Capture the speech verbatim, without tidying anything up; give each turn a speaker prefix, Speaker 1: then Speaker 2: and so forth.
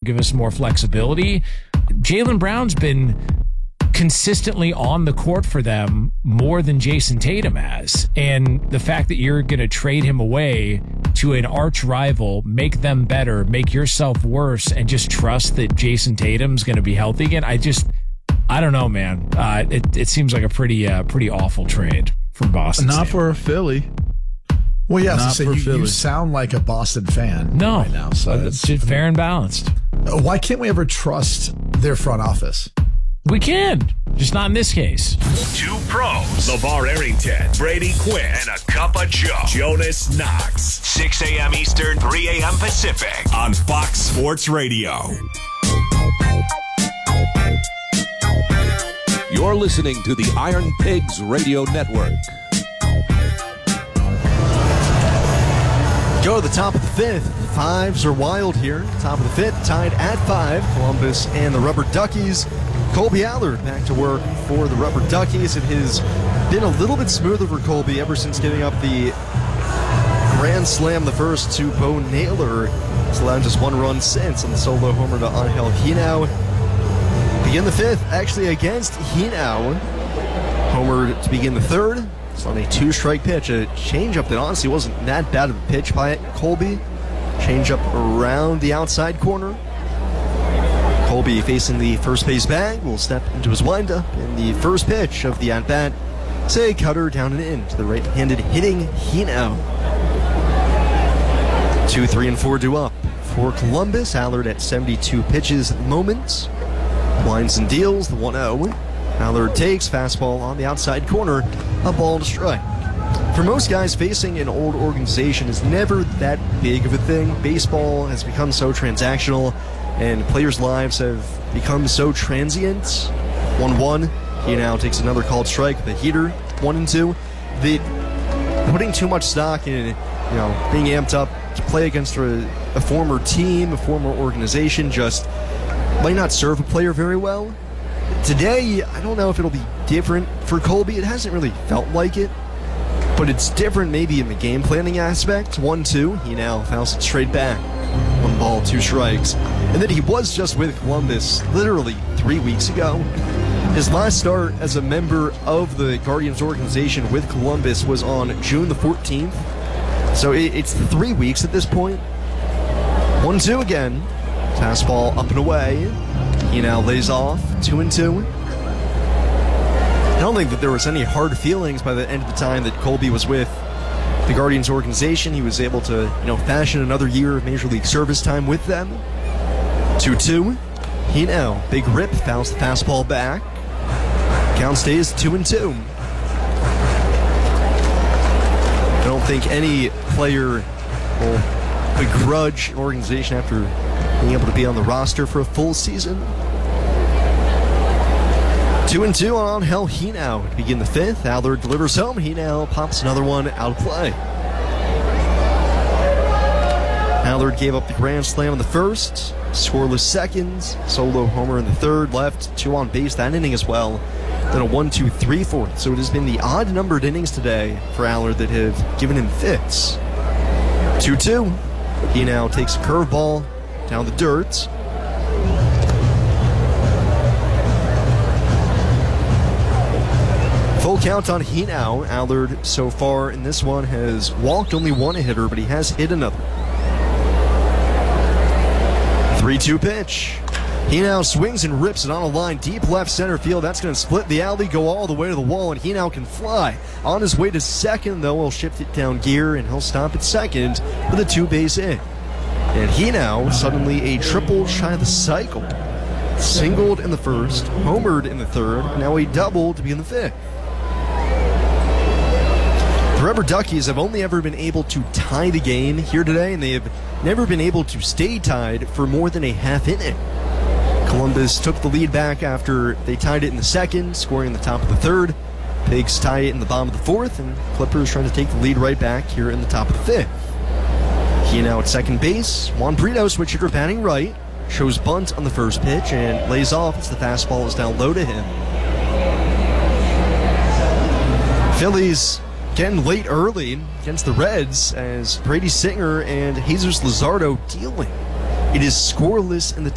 Speaker 1: give us more flexibility. Jaylen Brown's been consistently on the court for them more than Jason Tatum has. And the fact that you're going to trade him away to an arch rival, make them better, make yourself worse, and just trust that Jason Tatum's going to be healthy again, I just, I don't know, man. Uh, it, it seems like a pretty, uh, pretty awful trade from Boston.
Speaker 2: Not
Speaker 1: standpoint.
Speaker 2: for Philly.
Speaker 3: Well, yeah,
Speaker 2: Not
Speaker 3: so
Speaker 2: for
Speaker 3: you,
Speaker 2: Philly.
Speaker 3: you sound like a Boston fan
Speaker 1: No,
Speaker 3: right now. So
Speaker 1: it's just fair and balanced.
Speaker 3: why can't we ever trust their front office?
Speaker 1: We can, just not in this case.
Speaker 4: Two pros, LeVar Arrington, Brady Quinn, and a cup of Joe, Jonas Knox. six a.m. Eastern, three a.m. Pacific on Fox Sports Radio.
Speaker 5: You're listening to the Iron Pigs Radio Network.
Speaker 6: Go to the top of the fifth. Fives are wild here. Top of the fifth, tied at five. Columbus and the Rubber Duckies. Colby Allard back to work for the Rubber Duckies. It has been a little bit smoother for Colby ever since giving up the grand slam, the first, to Bo Naylor. He's allowed just one run since on the solo homer to Angel Hinao. Begin the fifth, actually against Hinao. Homer to begin the third. It's on a two-strike pitch, a changeup that honestly wasn't that bad of a pitch by Colby. Changeup around the outside corner. Colby facing the first base bag will step into his windup in the first pitch of the at-bat. Say cutter down and in to the right-handed hitting Hinao. Two, three, and four due up for Columbus. Allard at seventy-two pitches at the moment. Winds and deals the one oh. Allard takes fastball on the outside corner, a ball to strike. For most guys, facing an old organization is never that big of a thing. Baseball has become so transactional, and players' lives have become so transient. one one, he now takes another called strike, the heater, one and two. The, putting too much stock in, you know, being amped up to play against a, a former team, a former organization, just might not serve a player very well. Today, I don't know if it'll be different for Colby. It hasn't really felt like it, but it's different maybe in the game planning aspect. one two, he now fouls it straight back. One ball, two strikes. And then he was just with Columbus literally three weeks ago. His last start as a member of the Guardians organization with Columbus was on June the fourteenth. So it's three weeks at this point. one two again. Fastball up and away. He now lays off, two and two. I don't think that there was any hard feelings by the end of the time that Colby was with the Guardians organization. He was able to, you know, fashion another year of Major League service time with them. two two. He now, big rip, fouls the fastball back. Count stays two and two. I don't think any player will begrudge an organization after being able to be on the roster for a full season. Two and two on Angel Hinao to begin the fifth. Allard delivers home. Hinao pops another one out of play. Allard gave up the grand slam in the first. Scoreless seconds. Solo homer in the third. Left two on base that inning as well. Then a one two three fourth. So it has been the odd numbered innings today for Allard that have given him fits. two two. He now takes a curveball down the dirt. Full count on Hinao. Allard so far in this one has walked only one hitter, but he has hit another. three two pitch. Hinao swings and rips it on a line deep left center field. That's going to split the alley, go all the way to the wall, and Hinao can fly. On his way to second, though, he'll shift it down gear, and he'll stop at second with a two-base hit. And Hinao suddenly a triple shy of the cycle. Singled in the first, homered in the third, now a double to begin the fifth. The Rubber Duckies have only ever been able to tie the game here today, and they have never been able to stay tied for more than a half inning. Columbus took the lead back after they tied it in the second, scoring in the top of the third. Pigs tie it in the bottom of the fourth, and Clippers trying to take the lead right back here in the top of the fifth. He now at second base. Juan Brito, switch hitter batting right, shows bunt on the first pitch and lays off as the fastball is down low to him. Phillies getting late early against the Reds as Brady Singer and Jesus Luzardo dealing. It is scoreless in the